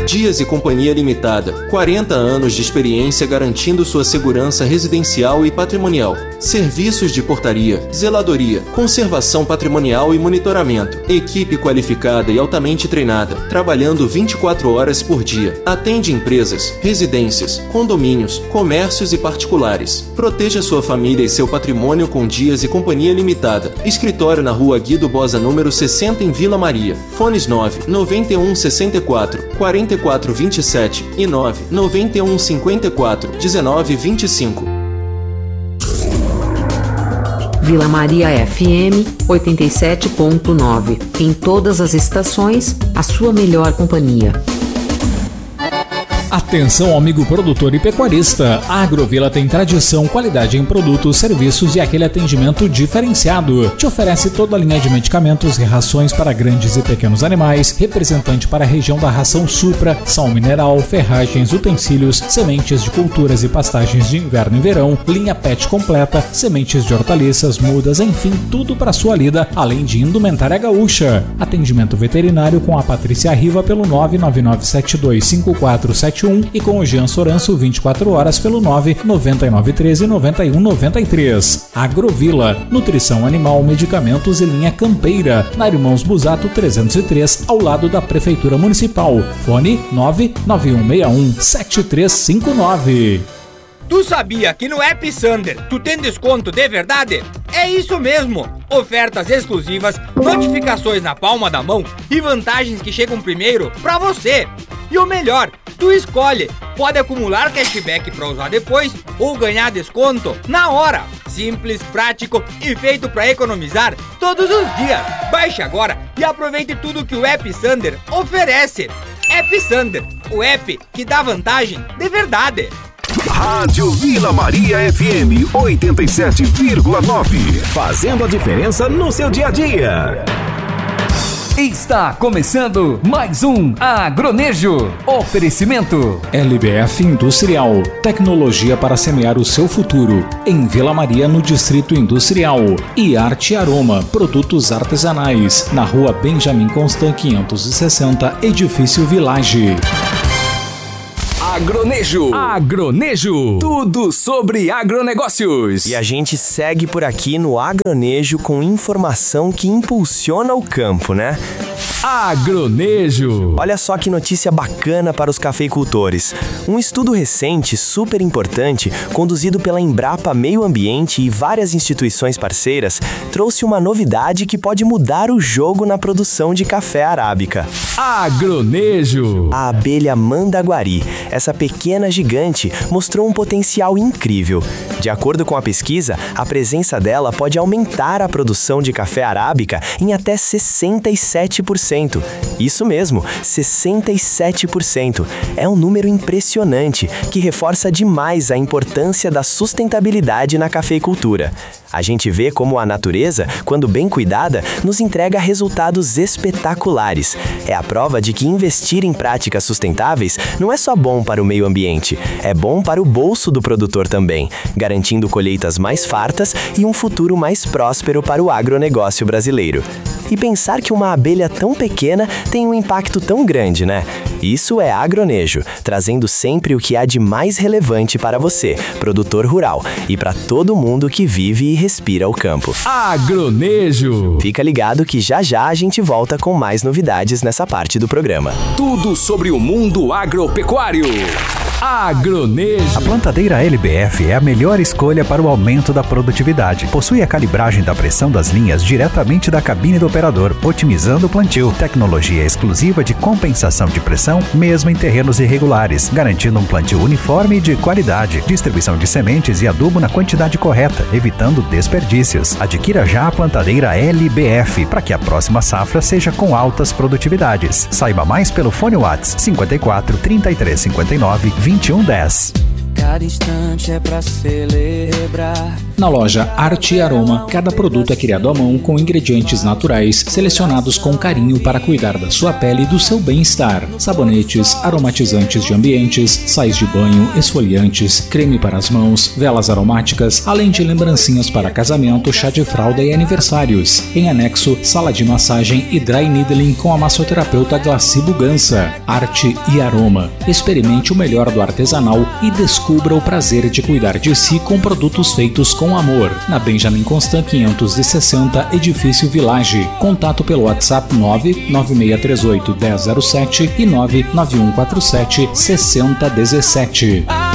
Dias e Companhia Limitada, 40 anos de experiência garantindo sua segurança residencial e patrimonial. Serviços de portaria, zeladoria, conservação patrimonial e monitoramento. Equipe qualificada e altamente treinada, trabalhando 24 horas por dia. Atende empresas, residências, condomínios, comércios e particulares. Proteja sua família e seu patrimônio com Dias e Companhia Limitada. Escritório na Rua Guido Bosa, número 60, em Vila Maria. Fones 9 91 64 44 27 e 9 91 54 19 25. Vila Maria FM 87.9. Em todas as estações, a sua melhor companhia. Atenção, amigo produtor e pecuarista. A Agrovila tem tradição, qualidade em produtos, serviços e aquele atendimento diferenciado. Te oferece toda a linha de medicamentos e rações para grandes e pequenos animais, representante para a região da ração Supra, sal mineral, ferragens, utensílios, sementes de culturas e pastagens de inverno e verão, linha PET completa, sementes de hortaliças, mudas, enfim, tudo para sua lida, além de indumentária gaúcha. Atendimento veterinário com a Patrícia Riva pelo 999725471 e com o Jean Soranço 24 horas pelo 999139193. Agrovila, nutrição animal, medicamentos e linha campeira, na Irmãos Busato 303, ao lado da Prefeitura Municipal. Fone 991617359. Tu sabia que no App Sander tu tem desconto de verdade? É isso mesmo! Ofertas exclusivas, notificações na palma da mão e vantagens que chegam primeiro pra você. E o melhor, tu escolhe, pode acumular cashback pra usar depois ou ganhar desconto na hora. Simples, prático e feito pra economizar todos os dias. Baixe agora e aproveite tudo que o App Sander oferece. App Sander, o app que dá vantagem de verdade. Rádio Vila Maria FM 87,9. Fazendo a diferença no seu dia a dia. Está começando mais um Agronejo. Oferecimento LBF Industrial, tecnologia para semear o seu futuro. Em Vila Maria, no Distrito Industrial. E Arte Aroma, produtos artesanais. Na Rua Benjamin Constant 560, Edifício Village. Agronejo. Agronejo. Tudo sobre agronegócios. E a gente segue por aqui no Agronejo com informação que impulsiona o campo, né? Agronejo. Olha só que notícia bacana para os cafeicultores. Um estudo recente, super importante, conduzido pela Embrapa Meio Ambiente e várias instituições parceiras, trouxe uma novidade que pode mudar o jogo na produção de café arábica. Agronejo. A abelha mandaguari, essa pequena gigante, mostrou um potencial incrível. De acordo com a pesquisa, a presença dela pode aumentar a produção de café arábica em até 67%. Isso mesmo, 67%. É um número impressionante que reforça demais a importância da sustentabilidade na cafeicultura. A gente vê como a natureza, quando bem cuidada, nos entrega resultados espetaculares. É a prova de que investir em práticas sustentáveis não é só bom para o meio ambiente, é bom para o bolso do produtor também, garantindo colheitas mais fartas e um futuro mais próspero para o agronegócio brasileiro. E pensar que uma abelha tão pequena tem um impacto tão grande, né? Isso é Agronejo, trazendo sempre o que há de mais relevante para você, produtor rural, e para todo mundo que vive e respira o campo. Agronejo. Fica ligado que já já a gente volta com mais novidades nessa parte do programa. Tudo sobre o mundo agropecuário. Agronejo. A plantadeira LBF é a melhor escolha para o aumento da produtividade. Possui a calibragem da pressão das linhas diretamente da cabine do operador, otimizando o plantio. Tecnologia exclusiva de compensação de pressão, mesmo em terrenos irregulares, garantindo um plantio uniforme e de qualidade. Distribuição de sementes e adubo na quantidade correta, evitando desperdícios. Adquira já a plantadeira LBF para que a próxima safra seja com altas produtividades. Saiba mais pelo fone WhatsApp 54 33 59 2110. Cada instante é pra celebrar. Na loja Arte e Aroma, cada produto é criado à mão com ingredientes naturais, selecionados com carinho para cuidar da sua pele e do seu bem-estar. Sabonetes, aromatizantes de ambientes, sais de banho, esfoliantes, creme para as mãos, velas aromáticas, além de lembrancinhas para casamento, chá de fralda e aniversários. Em anexo, sala de massagem e dry needling com a massoterapeuta Glaci Bugança. Arte e Aroma. Experimente o melhor do artesanal e descubra o prazer de cuidar de si com produtos feitos com amor. Na Benjamin Constant 560, Edifício Village. Contato pelo WhatsApp 99638 1007 e 99147 6017.